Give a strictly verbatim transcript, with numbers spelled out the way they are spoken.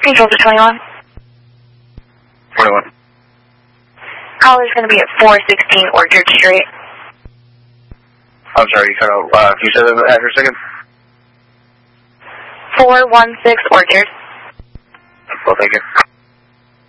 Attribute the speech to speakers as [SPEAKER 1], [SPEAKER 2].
[SPEAKER 1] Control to twenty-one.
[SPEAKER 2] twenty-one.
[SPEAKER 1] Caller's going to be at four sixteen Orchard Street.
[SPEAKER 2] I'm sorry, you cut out. Uh, can you say the address again?
[SPEAKER 1] four one six Orchard.
[SPEAKER 2] Well, thank you.